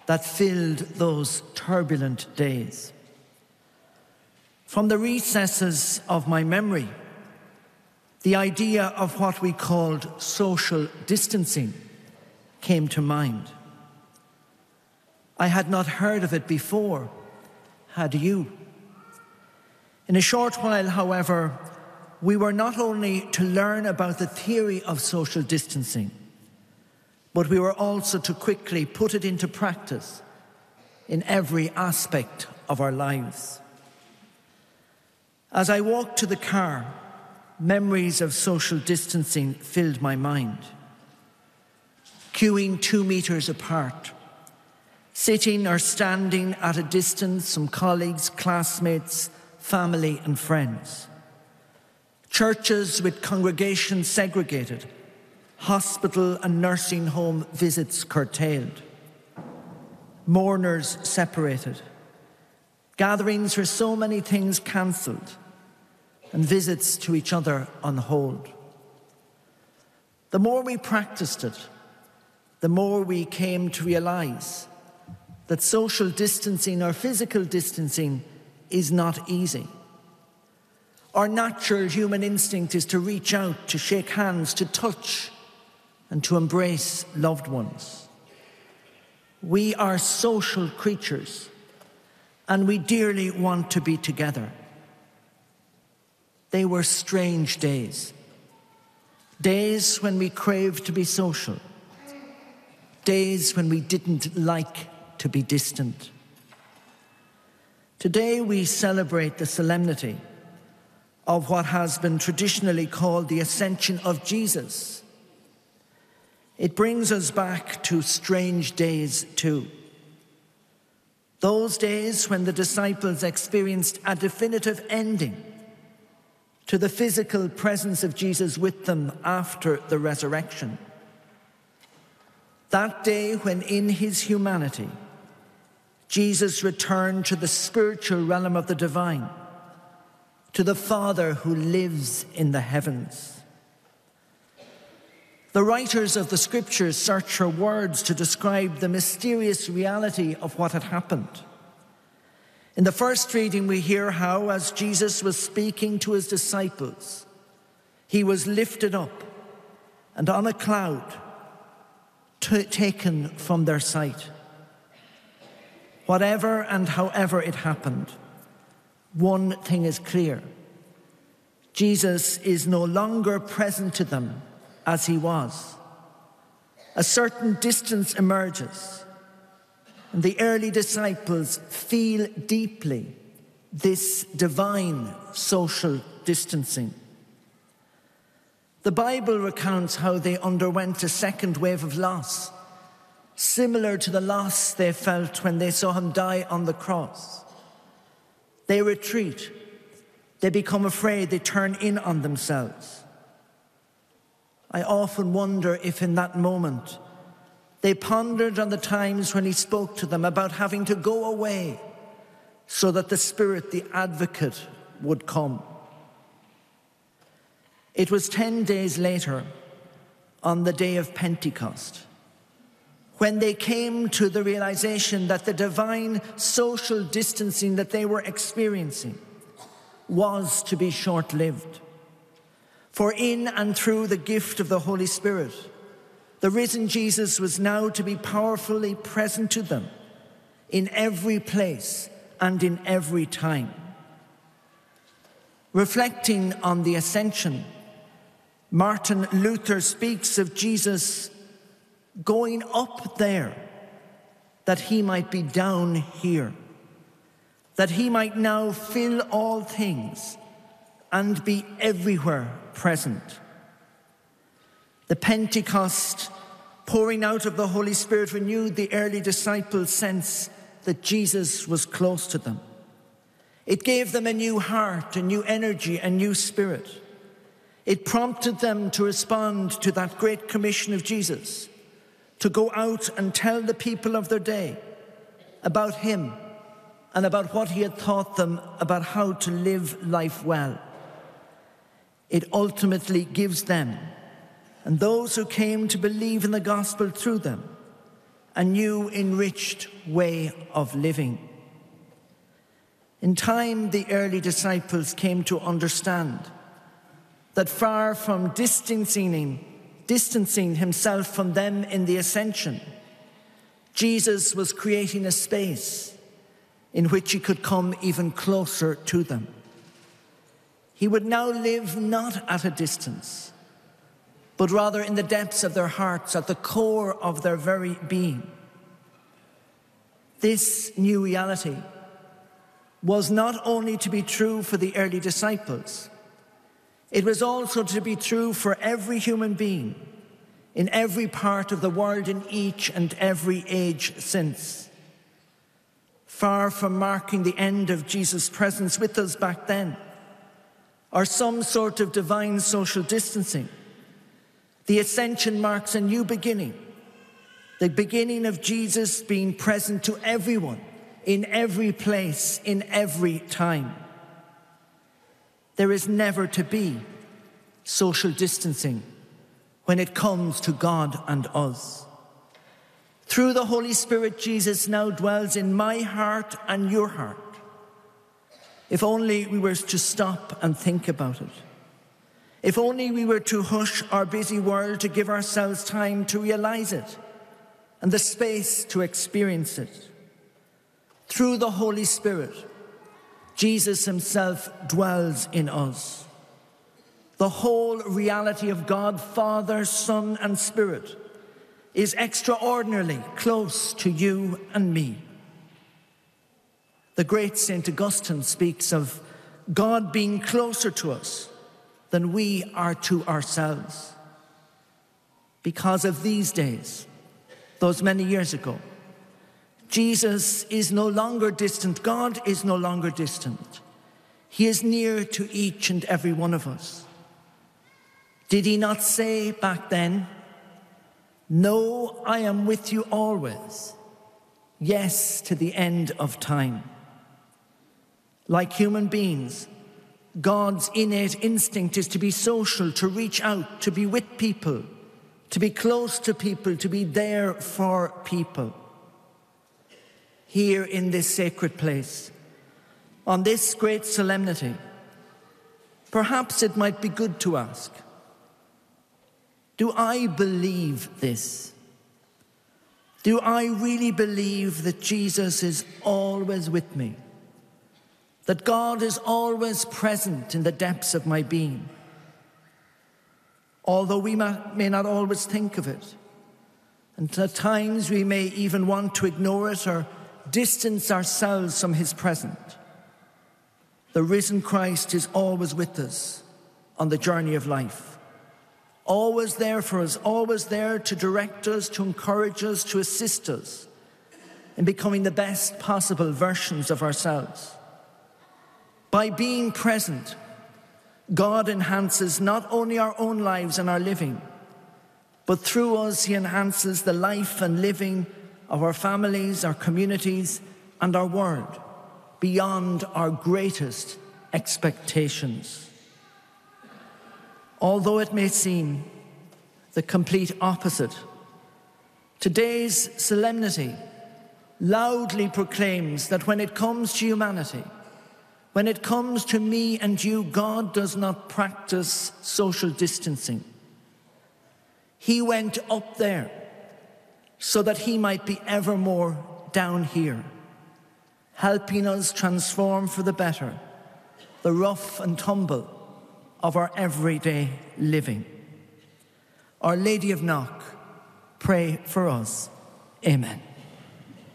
that filled those turbulent days. From the recesses of my memory, the idea of what we called social distancing came to mind. I had not heard of it before, had you? In a short while, however, we were not only to learn about the theory of social distancing, but we were also to quickly put it into practice in every aspect of our lives. As I walked to the car, memories of social distancing filled my mind. Queuing 2 meters apart, sitting or standing at a distance from colleagues, classmates, family and friends. Churches with congregations segregated, hospital and nursing home visits curtailed, mourners separated, gatherings for so many things cancelled, and visits to each other on hold. The more we practiced it, the more we came to realise that social distancing or physical distancing is not easy. Our natural human instinct is to reach out, to shake hands, to touch, and to embrace loved ones. We are social creatures, and we dearly want to be together. They were strange days. Days when we craved to be social. Days when we didn't like to be distant. Today we celebrate the solemnity of what has been traditionally called the Ascension of Jesus. It brings us back to strange days too. Those days when the disciples experienced a definitive ending to the physical presence of Jesus with them after the resurrection. That day when in his humanity, Jesus returned to the spiritual realm of the divine, to the Father who lives in the heavens. The writers of the Scriptures search for words to describe the mysterious reality of what had happened. In the first reading, we hear how, as Jesus was speaking to his disciples, he was lifted up and on a cloud taken from their sight. Whatever and however it happened, one thing is clear. Jesus is no longer present to them as he was. A certain distance emerges, and the early disciples feel deeply this divine social distancing. The Bible recounts how they underwent a second wave of loss, similar to the loss they felt when they saw him die on the cross. They retreat, they become afraid, they turn in on themselves. I often wonder if in that moment they pondered on the times when he spoke to them about having to go away so that the Spirit, the Advocate, would come. It was 10 days later, on the day of Pentecost, when they came to the realization that the divine social distancing that they were experiencing was to be short-lived. For in and through the gift of the Holy Spirit, the risen Jesus was now to be powerfully present to them in every place and in every time. Reflecting on the ascension, Martin Luther speaks of Jesus going up there that he might be down here, that he might now fill all things and be everywhere present. The Pentecost pouring out of the Holy Spirit renewed the early disciples' sense that Jesus was close to them. It gave them a new heart, a new energy, a new spirit. It prompted them to respond to that great commission of Jesus, to go out and tell the people of their day about him and about what he had taught them about how to live life well. It ultimately gives them and those who came to believe in the gospel through them a new enriched way of living. In time, the early disciples came to understand that far from distancing himself from them in the ascension, Jesus was creating a space in which he could come even closer to them. He would now live not at a distance, but rather in the depths of their hearts, at the core of their very being. This new reality was not only to be true for the early disciples, it was also to be true for every human being in every part of the world in each and every age since. Far from marking the end of Jesus' presence with us back then, or some sort of divine social distancing, the ascension marks a new beginning, the beginning of Jesus being present to everyone, in every place, in every time. There is never to be social distancing when it comes to God and us. Through the Holy Spirit, Jesus now dwells in my heart and your heart. If only we were to stop and think about it. If only we were to hush our busy world to give ourselves time to realize it and the space to experience it. Through the Holy Spirit, Jesus himself dwells in us. The whole reality of God, Father, Son, and Spirit is extraordinarily close to you and me. The great St. Augustine speaks of God being closer to us than we are to ourselves. Because of these days, those many years ago, Jesus is no longer distant. God is no longer distant. He is near to each and every one of us. Did he not say back then, "No, I am with you always, yes, to the end of time"? Like human beings, God's innate instinct is to be social, to reach out, to be with people, to be close to people, to be there for people. Here in this sacred place, on this great solemnity, perhaps it might be good to ask, do I believe this? Do I really believe that Jesus is always with me? That God is always present in the depths of my being? Although we may not always think of it, and at times we may even want to ignore it or distance ourselves from his presence, the risen Christ is always with us on the journey of life. Always there for us, always there to direct us, to encourage us, to assist us in becoming the best possible versions of ourselves. By being present, God enhances not only our own lives and our living, but through us he enhances the life and living of our families, our communities, and our world beyond our greatest expectations. Although it may seem the complete opposite, today's solemnity loudly proclaims that when it comes to humanity, when it comes to me and you, God does not practice social distancing. He went up there so that he might be evermore down here, helping us transform for the better the rough and tumble of our everyday living. Our Lady of Knock, pray for us. Amen.